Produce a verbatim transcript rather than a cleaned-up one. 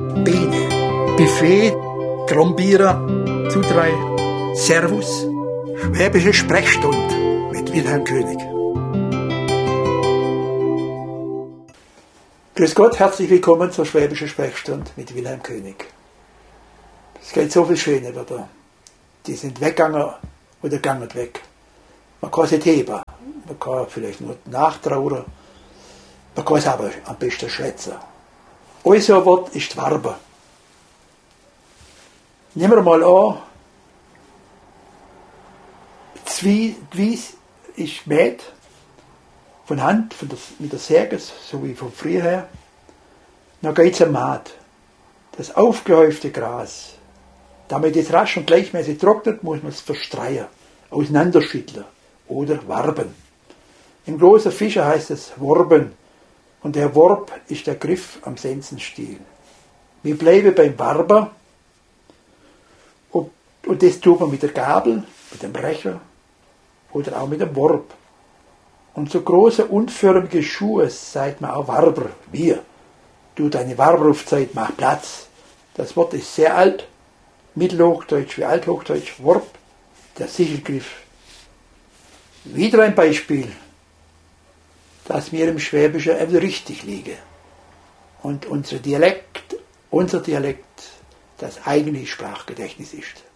Biene, Buffet, Trombierer, Zutrei, Servus, Schwäbische Sprechstunde mit Wilhelm König. Grüß Gott, herzlich willkommen zur Schwäbischen Sprechstunde mit Wilhelm König. Es geht so viel Schöne wieder. Die sind weggegangen oder gegangen weg. Man kann sich heben, man kann vielleicht nur nachtrauern, man kann es aber am besten schwätzen. Unser Wort ist Warbe. Nehmen wir mal an, die Wies ist gemäht, von Hand, von der, mit der Säge, so wie von früher her. Dann geht es am Maat. Das aufgehäufte Gras. Damit es rasch und gleichmäßig trocknet, muss man es verstreuen, auseinanderschütteln oder warben. Im großen Fischer heißt es Worben und der Worb ist der Griff am Sensenstiel. Wir bleiben beim Warber und, und das tut man mit der Gabel, mit dem Brecher oder auch mit dem Worb. Und so große unförmige Schuhe sagt man auch Warber, wir. Tut eine Warberufzeit, mach Platz. Das Wort ist sehr alt, Mittelhochdeutsch wie Althochdeutsch, Worb, der Sichelgriff. Wieder ein Beispiel, dass mir im Schwäbischen eben richtig liege. Und unser Dialekt, unser Dialekt, das eigentliche Sprachgedächtnis ist.